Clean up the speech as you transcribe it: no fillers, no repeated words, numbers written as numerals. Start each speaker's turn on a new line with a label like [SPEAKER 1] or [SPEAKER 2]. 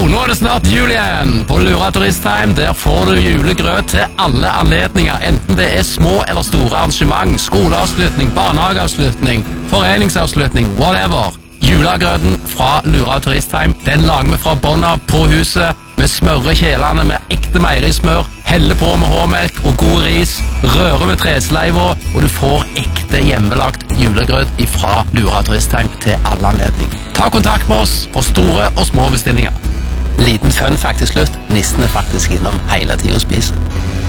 [SPEAKER 1] Nå er det snart jul igjen! På Lura Turisttime der får du julegrøt til alle anledninger, enten det er små eller store arrangement, skoleavslutning, barnehageavslutning, foreningsavslutning, whatever. Julegrøten fra Lura Turisttime, den lager vi fra bånn av på huset. Vi smører kjelene med ekte meierismør, heller på med hårmelk og god ris, rører med tresleiva, og du får ekte hjemmelagt julegrøt fra Lura Turisttime til alle anledninger. Ta kontakt med oss for store og små bestillinger. Liten fun faktisk slutt, nissen er faktisk innom hele tiden og spiser.